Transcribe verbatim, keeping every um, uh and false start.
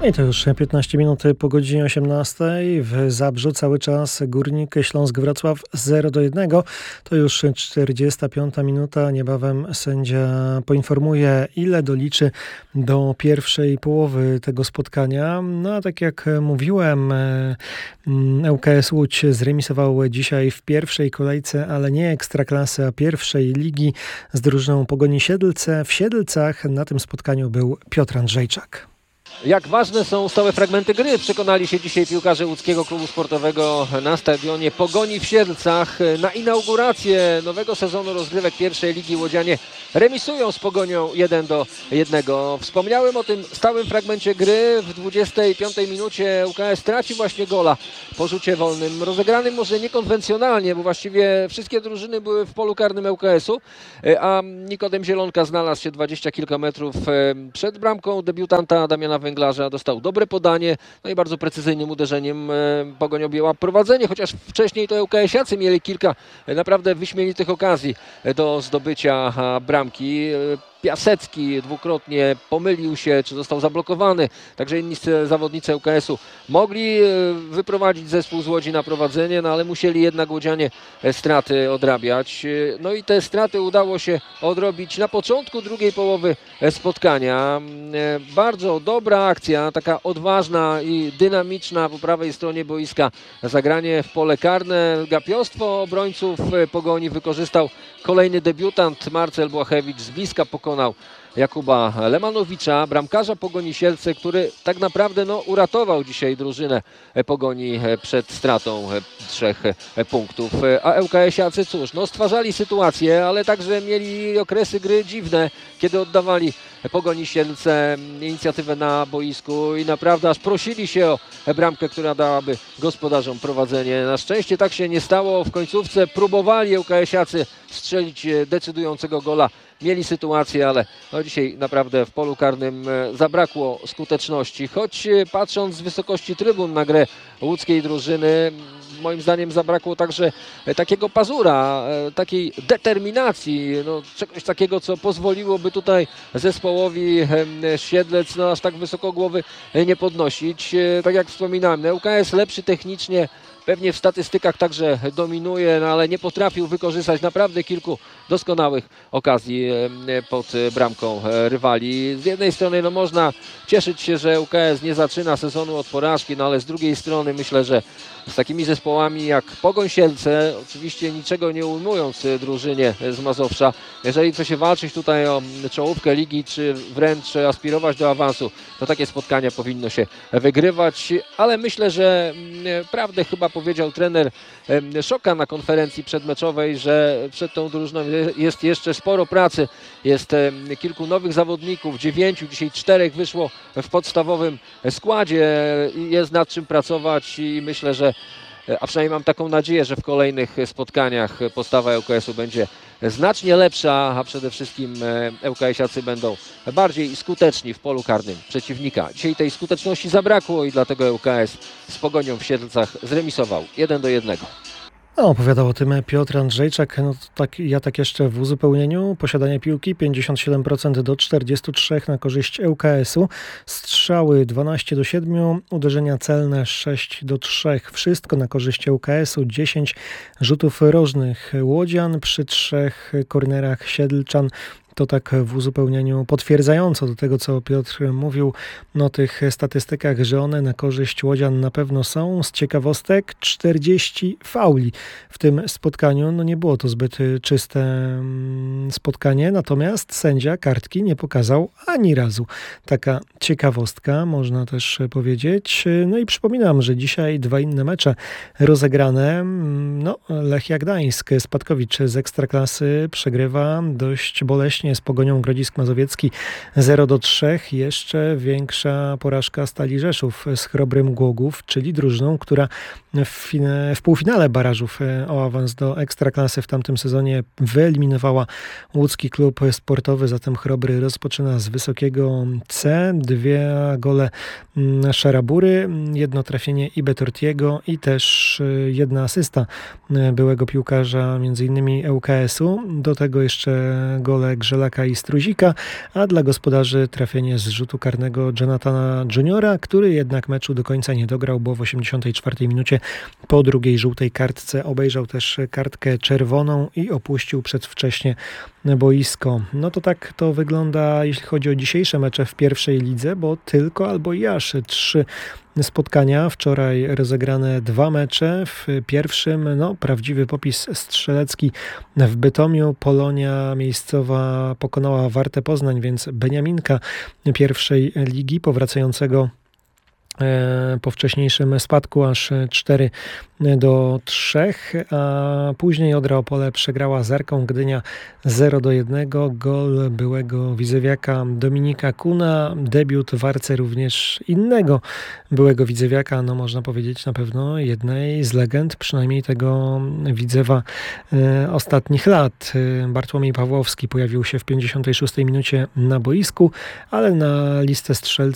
I to już piętnaście minut po godzinie osiemnastej. W Zabrzu cały czas Górnik Śląsk Wrocław zero do jednego. To już czterdziesta piąta minuta. Niebawem sędzia poinformuje, ile doliczy do pierwszej połowy tego spotkania. No a tak jak mówiłem, ŁKS Łódź zremisował dzisiaj w pierwszej kolejce, ale nie Ekstraklasy, a pierwszej ligi z drużyną Pogoni Siedlce. W Siedlcach na tym spotkaniu był Piotr Andrzejczak. Jak ważne są stałe fragmenty gry, przekonali się dzisiaj piłkarze Łódzkiego Klubu Sportowego na stadionie Pogoni w Siedlcach. Na inaugurację nowego sezonu rozgrywek pierwszej ligi łodzianie remisują z Pogonią jeden do jednego. Wspomniałem o tym stałym fragmencie gry. W dwudziestej piątej minucie ŁKS traci właśnie gola po rzucie wolnym. Rozegranym może niekonwencjonalnie, bo właściwie wszystkie drużyny były w polu karnym ŁKS-u, a Nikodem Zielonka znalazł się dwadzieścia kilka metrów przed bramką debiutanta Damiana Węglarza, dostał dobre podanie, no i bardzo precyzyjnym uderzeniem Pogoń objęła prowadzenie, chociaż wcześniej to ŁKS-iacy mieli kilka naprawdę wyśmienitych okazji do zdobycia bramki. Piasecki dwukrotnie pomylił się, czy został zablokowany. Także inni zawodnicy ŁKS-u mogli wyprowadzić zespół z Łodzi na prowadzenie, no ale musieli jednak łodzianie straty odrabiać. No i te straty udało się odrobić na początku drugiej połowy spotkania. Bardzo dobra akcja, taka odważna i dynamiczna po prawej stronie boiska. Zagranie w pole karne. Gapiostwo obrońców Pogoni wykorzystał kolejny debiutant Marcel Błachewicz. Z bliska pokonał Jakuba Lemanowicza, bramkarza Pogoni Siedlce, który tak naprawdę no, uratował dzisiaj drużynę Pogoni przed stratą trzech punktów. A ŁKS-iacy cóż, no stwarzali sytuację, ale także mieli okresy gry dziwne, kiedy oddawali Pogoni Siedlce inicjatywę na boisku i naprawdę aż prosili się o bramkę, która dałaby gospodarzom prowadzenie. Na szczęście tak się nie stało. W końcówce próbowali ŁKS-iacy strzelić decydującego gola. Mieli sytuację, ale no dzisiaj naprawdę w polu karnym zabrakło skuteczności. Choć patrząc z wysokości trybun na grę łódzkiej drużyny, moim zdaniem zabrakło także takiego pazura, takiej determinacji, no, czegoś takiego, co pozwoliłoby tutaj zespołowi Siedlec no, aż tak wysoko głowy nie podnosić. Tak jak wspominałem, ŁKS lepszy technicznie, pewnie w statystykach także dominuje, no ale nie potrafił wykorzystać naprawdę kilku doskonałych okazji pod bramką rywali. Z jednej strony no można cieszyć się, że ŁKS nie zaczyna sezonu od porażki, no ale z drugiej strony myślę, że z takimi zespołami jak Pogoń Siedlce, oczywiście niczego nie ujmując drużynie z Mazowsza, jeżeli chce się walczyć tutaj o czołówkę ligi, czy wręcz aspirować do awansu, to takie spotkania powinno się wygrywać, ale myślę, że prawdę chyba powiedział trener Szoka na konferencji przedmeczowej, że przed tą drużyną jest jeszcze sporo pracy. Jest kilku nowych zawodników, dziewięciu, dzisiaj czterech wyszło w podstawowym składzie. Jest nad czym pracować i myślę, że, a przynajmniej mam taką nadzieję, że w kolejnych spotkaniach postawa ŁKS-u będzie znacznie lepsza, a przede wszystkim ŁKS-iacy będą bardziej skuteczni w polu karnym przeciwnika. Dzisiaj tej skuteczności zabrakło i dlatego ŁKS z Pogonią w Siedlcach zremisował jeden do jednego. No, opowiadał o tym Piotr Andrzejczak. No, tak, ja tak jeszcze w uzupełnieniu. Posiadanie piłki pięćdziesiąt siedem procent do czterdziestu trzech na korzyść ŁKS-u. Strzały dwanaście do siedmiu, uderzenia celne sześć do trzech. Wszystko na korzyść ŁKS-u. dziesięć rzutów rożnych łodzian przy trzech kornerach siedlczan. To tak w uzupełnieniu potwierdzająco do tego, co Piotr mówił o tych statystykach, że one na korzyść łodzian na pewno są. Z ciekawostek czterdzieści fauli w tym spotkaniu. No nie było to zbyt czyste spotkanie, natomiast sędzia kartki nie pokazał ani razu. Taka ciekawostka, można też powiedzieć. No i przypominam, że dzisiaj dwa inne mecze rozegrane. No, Lechia Gdańsk, Spadkowicz z Ekstraklasy przegrywa dość boleśnie z Pogonią Grodzisk Mazowiecki zero do trzech. Jeszcze większa porażka Stali Rzeszów z Chrobrym Głogów, czyli drużyną, która w, w półfinale barażów o awans do Ekstraklasy w tamtym sezonie wyeliminowała łódzki klub sportowy. Zatem Chrobry rozpoczyna z wysokiego C. Dwie gole Szarabury, jedno trafienie Ibe Tortiego i też jedna asysta byłego piłkarza, między innymi ŁKS-u. Do tego jeszcze gole Grze Żelaka i Struzika, a dla gospodarzy trafienie z rzutu karnego Jonathana Juniora, który jednak meczu do końca nie dograł, bo w osiemdziesiątej czwartej minucie po drugiej żółtej kartce obejrzał też kartkę czerwoną i opuścił przedwcześnie boisko. No to tak to wygląda, jeśli chodzi o dzisiejsze mecze w pierwszej lidze, bo tylko albo i aż trzy spotkania. Wczoraj rozegrane dwa mecze. W pierwszym, no, prawdziwy popis strzelecki w Bytomiu. Polonia miejscowa pokonała Wartę Poznań, więc Beniaminka pierwszej ligi powracającego po wcześniejszym spadku aż cztery do trzech, a później Odra Opole przegrała z Arką Gdynia zero do jednego. Gol byłego widzewiaka Dominika Kuna, debiut w Arce również innego byłego widzewiaka, no można powiedzieć na pewno jednej z legend, przynajmniej tego Widzewa e, ostatnich lat. Bartłomiej Pawłowski pojawił się w pięćdziesiątej szóstej minucie na boisku, ale na listę strzelców